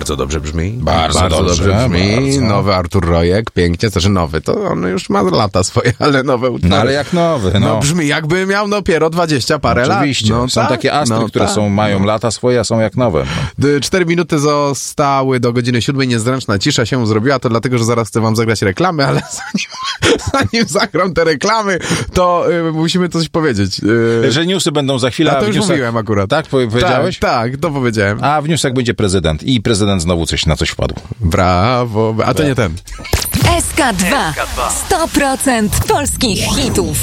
bardzo dobrze brzmi. Bardzo dobrze brzmi. Bardzo. Nowy Artur Rojek, pięknie. Znaczy nowy, to on już ma lata swoje, ale nowe utwory. No ale jak nowy, no. Brzmi jakby miał dopiero 20 parę lat. Oczywiście. Są takie astry, które mają lata swoje, a są jak nowe. 4 minuty zostały do godziny 7. Niezręczna cisza się zrobiła, to dlatego, że zaraz chcę wam zagrać reklamy, ale zanim zagram te reklamy, to musimy coś powiedzieć. Że newsy będą za chwilę. A to już mówiłem akurat. Tak, powiedziałeś? Tak, to powiedziałem. A w newsach będzie prezydent i prezydent znowu na coś wpadł. Brawo. A to nie ten. SK2. 100% polskich hitów.